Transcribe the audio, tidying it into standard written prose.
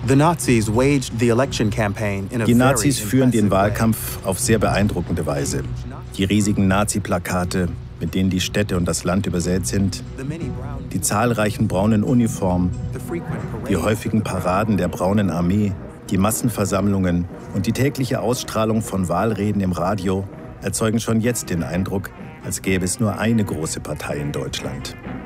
Die Nazis führen den Wahlkampf auf sehr beeindruckende Weise. Die riesigen Nazi-Plakate, mit denen die Städte und das Land übersät sind, die zahlreichen braunen Uniformen, die häufigen Paraden der Braunen Armee, die Massenversammlungen und die tägliche Ausstrahlung von Wahlreden im Radio erzeugen schon jetzt den Eindruck, als gäbe es nur eine große Partei in Deutschland.